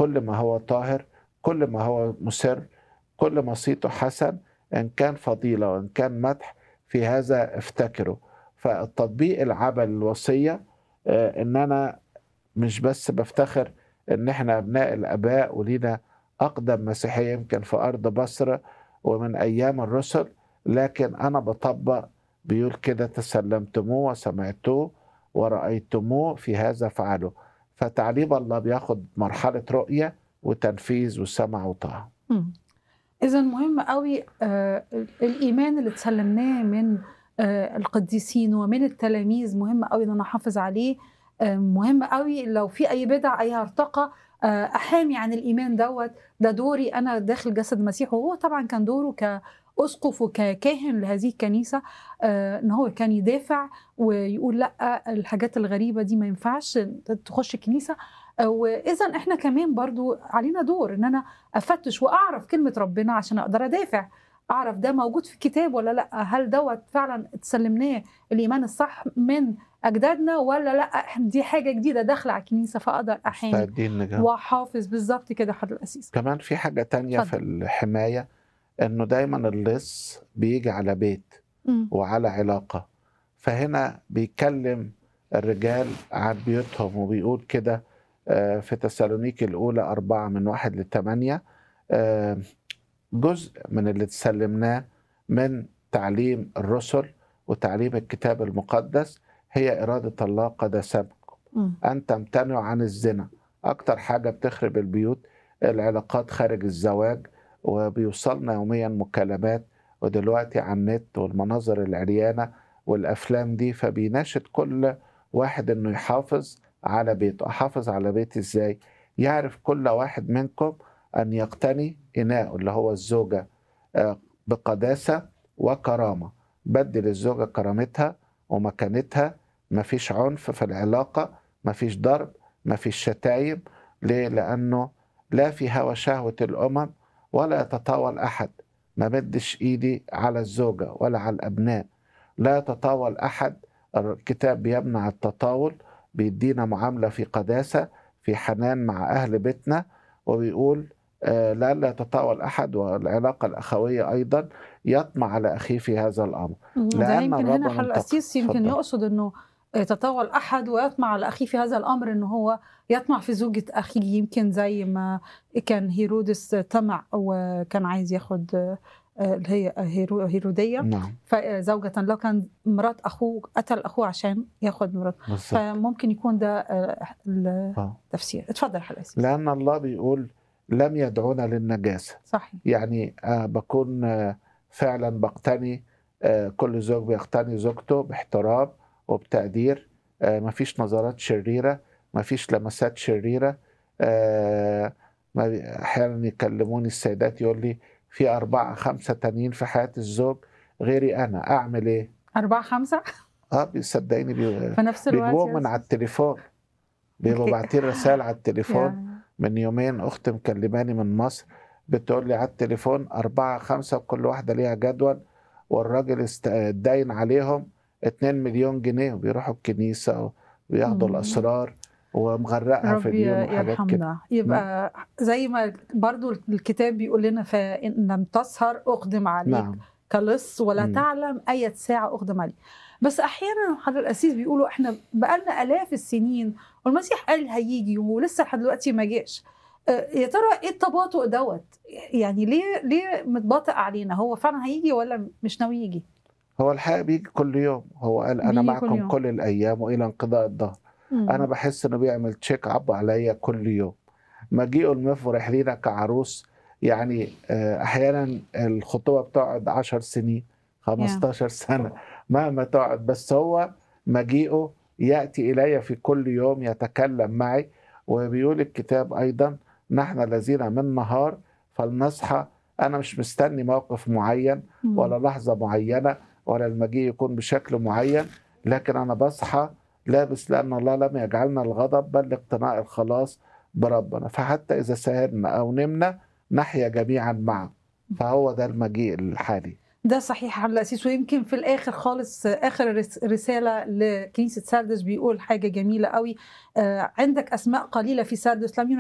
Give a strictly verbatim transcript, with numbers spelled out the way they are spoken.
كل ما هو طاهر، كل ما هو مسر، كل ما صيته حسن، إن كان فضيلة وإن كان مدح في هذا افتكروا. فالتطبيق العمل الوصية آه، إن أنا مش بس بفتخر إن إحنا أبناء الآباء ولينا أقدم مسيحية يمكن في أرض مصر ومن أيام الرسل، لكن أنا بطبق بيقول كده: تسلمتموه وسمعتوه ورأيتموه في هذا فعلوا. فتعليم الله بياخد مرحلة رؤية وتنفيذ وسمع وطاعة. إمم. إذًا مهم أوي آآ الإيمان اللي اتسلمناه من آآ القديسين ومن التلاميذ، مهم أوي إن أنا أحافظ عليه. آآ مهم أوي لو في أي بدع، أي هرطقة، آآ أحامي عن الإيمان دوّة. ده دوري أنا داخل جسد المسيح، وهو طبعًا كان دوره كأسقف وككاهن لهذه الكنيسة، آآ إن هو كان يدافع ويقول لأ، الحاجات الغريبة دي ما ينفعش ت تخش الكنيسة. آآ وإذًا إحنا كمان برضه علينا دور إن أنا أفتش وأعرف كلمة ربنا عشان أقدر أدافع، أعرف ده موجود في الكتاب والّا لأ، هل دوّة فعلًا اتسلمناه الإيمان الصح من أجدادنا والّا لأ، إح دي حاجة جديدة داخلة على الكنيسة فأقدر أحامي مستعدين نجاوب. وأحافظ. بالضبط كده حضرة القسيس. كمان في حاجة تانية في اتفضل. الحماية، إنه دايما اللص بيجي على بيت إمم. وعلى علاقة. فهنا بيكلم الرجال عن بيوتهم وبيقول كده آه، في تسالونيكي الأولى أربعة من واحد لثمانية. آه، جزء من اللي تسلمناه من تعليم الرسل وتعليم الكتاب المقدس هي إرادة الله قداستكم إمم. أن تمتنعوا عن الزنا. أكتر حاجة بتخرب البيوت العلاقات خارج الزواج، وبيوصلنا يوميا مكالمات ودلوقتي على النت والمناظر العريانة والأفلام دي. فبيناشد كل واحد إنه يحافظ على بيته. أحافظ على بيتي إزاي؟ يعرف كل واحد منكم أن يقتني إناء اللي هو الزوجة آه، بقداسة وكرامة. بدي للزوجة كرامتها ومكانتها. مفيش عنف في العلاقة، مفيش ضرب، مفيش شتايم. ليه؟ لأنه لا في هوى شهوة الأمم ولا يتطاول أحد. ما مدش إيدي على الزوجة ولا على الأبناء. لا يتطاول أحد. الكتاب بيمنع التطاول، بيدينا معاملة في قداسة، في حنان مع أهل بيتنا. وبيقول آه، لا لا يتطاول أحد. والعلاقة الأخوية أيضا يطمع على أخيه في هذا الأمر، إمم. ده لأن يمكن الرب هنا حضرة منتقم. القسيس يمكن اتفضل. يقصد إنه يتطاول أحد ويطمع على أخيه في هذا الأمر، إن هو يطمع في زوجة أخيه، يمكن زي ما كان هيرودس طمع وكان عايز ياخد آآ اللي هي هيرو هيرودية، نعم ف زوجة له، كان مرات أخوه قتل أخوه عشان ياخد مراته. بالضبط. فممكن يكون ده آآ آه. التفسير. اتفضل حضرة القسيس. لأن الله بيقول لم يدعونا للنجاسة. صحيح. يعني آه بكون آه فعلا بقتني، آه كل زوج بيقتني زوجته باحترام وبتقدير. آه مفيش نظرات شريرة، مفيش لمسات شريرة. آه ما بي- أحيانا يكلموني السيدات يقول لي في أربعة خمسة تانيين في حياة الزوج غيري أنا، أعمل إيه؟ أربعة، خمسة اه بيصدقيني بي- في نفس الوقت بيجيبوهم يا من على أستاذ؟ التليفون. بيبقوا أوكي. باعتين رسائل على التليفون. يا من يومين أخت مكلماني من مصر بتقول لي على التليفون أربعة خمسة وكل واحدة ليها جدول، والراجل است- اتداين عليهم اتنين مليون جنيه وبيروحوا الكنيسة وبياخدوا إمم. الأسرار ومغرقها في ربي ديون وحاجات كده. يرحمنا. نعم يبقى زي ما برضو الكتاب بيقول لنا: فإن لم تسهر أقدم عليك نعم. كلص ولا مم. تعلم أية ساعة أقدم عليك. بس أحيانا حضر القسيس بيقولوا إحنا بقالنا آلاف السنين والمسيح قال هيجي ولسه لحد دلوقتي ما جاش. آه، يا ترى إيه التباطؤ دوت؟ يعني ليه ليه متباطئ علينا؟ هو فعلا هيجي ولا مش ناوي يجي؟ هو الحقيقة بيجي كل يوم. هو قال أنا بيجي كل معكم يوم. كل الأيام وإلى انقضاء الدهر. أنا مم. بحس إنه بيعمل تشيك أب عليا كل يوم. مجيئه المفرح لينا كعروس. يعني آه، أحيانا الخطوبة بتقعد عشر سنين يا خمستاشر سنة مهما تقعد، بس هو مجيئه يأتي إلي في كل يوم يتكلم معي. وبيقول الكتاب أيضا نحن الذين من نهار فلنصحى. أنا مش مستني موقف معين مم. ولا لحظة معينة ولا المجيء يكون بشكل معين، لكن أنا بصحى لابس، لأن الله لم يجعلنا الغضب بل لاقتناء الخلاص بربنا. فحتى إذا سهرنا أو نمنا نحيا جميعا معا. فهو ده المجيء الحالي. ده صحيح على الأساس. ويمكن في الآخر خالص، آخر الرس- رسالة لكنيسة ساردس بيقول حاجة جميلة قوي: آه، عندك أسماء قليلة في ساردس لم